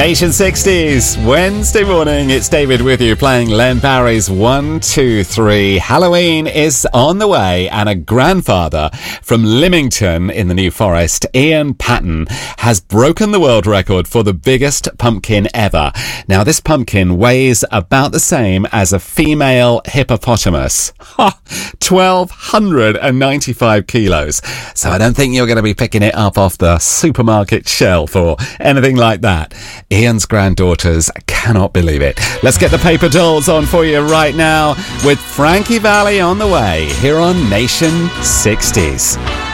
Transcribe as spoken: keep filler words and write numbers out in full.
Nation sixties, Wednesday morning. It's David with you playing Len Barry's one two three. Halloween is on the way, and a grandfather from Lymington in the New Forest, Ian Patton, has broken the world record for the biggest pumpkin ever. Now, this pumpkin weighs about the same as a female hippopotamus. Ha! twelve ninety-five kilos. So I don't think you're going to be picking it up off the supermarket shelf or anything like that. Ian's granddaughters cannot believe it. Let's get the paper dolls on for you right now with Frankie Valli on the way here on Nation sixties.